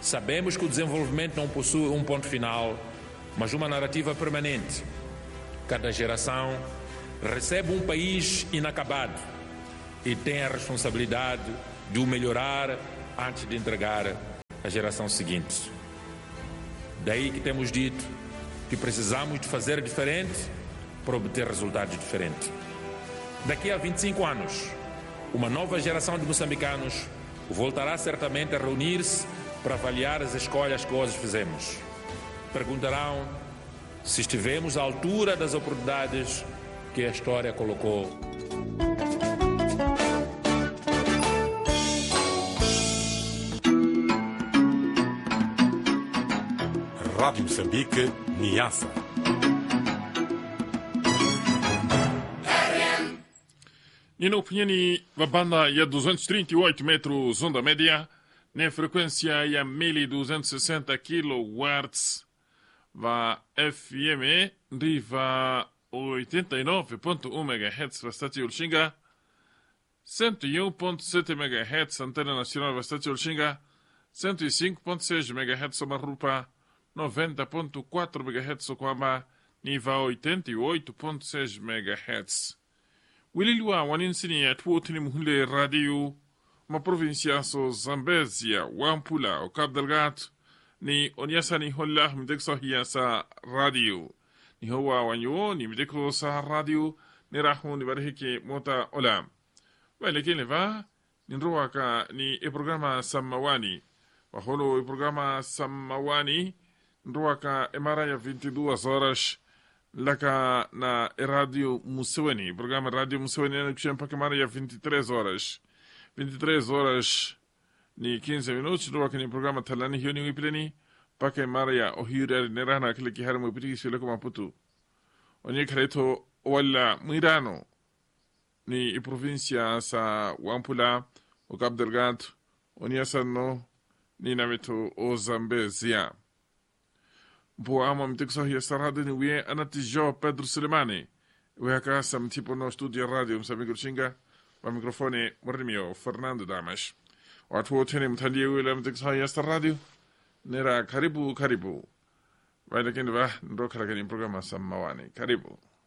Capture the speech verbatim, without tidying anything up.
Sabemos que o desenvolvimento não possui um ponto final, mas uma narrativa permanente. Cada geração recebe um país inacabado e tem a responsabilidade de o melhorar antes de entregar à geração seguinte. Daí que temos dito que precisamos de fazer diferente para obter resultados diferentes. Daqui a vinte e cinco anos, uma nova geração de moçambicanos voltará certamente a reunir-se para avaliar as escolhas que hoje fizemos. Perguntarão se estivemos à altura das oportunidades que a história colocou. Rádio Moçambique, Niassa. E na opinião da banda é duzentos e trinta e oito metros onda média, na frequência é mil duzentos e sessenta kilowatts, va F M riva oitenta e nove ponto um megahertz va Stati Ulxinga, cento e um ponto sete megahertz antena nacional va Stati Ulxinga, cento e cinco ponto seis megahertz Somarrupa, noventa ponto quatro megahertz Sokwamba, nível oitenta e oito ponto seis megahertz. Wililwa waninsini atuotini muhule radio ma provincia so Zambezia, Wampula, o Cabo Delgado, ni onyasa ni holla midekso hiya sa radio. Ni hoa wanyo ni mideko sa radio ni rahu ni barihiki mota olam. Wale kile va ni nroa ka ni e programa Samawani. Waholo e programa Samawani nroa ka emara ya vinte e duas horas laka na e radio Museveni. Programa Radio Museveni na kushem pa emara ya vinte e três horas. vinte e três horas ni quinze minutos nroa ka ni programa Talani hiyo ni wipileni pake mara ya ohira nerana kile kihara mwipiti sile kuma putu. Onye kareto wala mwirano ni i provincia sa Wampula o Cabo Delgado onye sano ni nameto o Zambezia. Mpo ama mtikso hiya sarade ni uye anati Jo Pedro Sulemani. Uye haka sa mtipo no studio radio Msamigo Chinga wa mikrofone mwarimio Fernando Damas. Watu wote ni mtandie uye mtikso hiya sarade nera karibu karibu. Waida kende ba ndo kalakani programa Samawani. Karibu.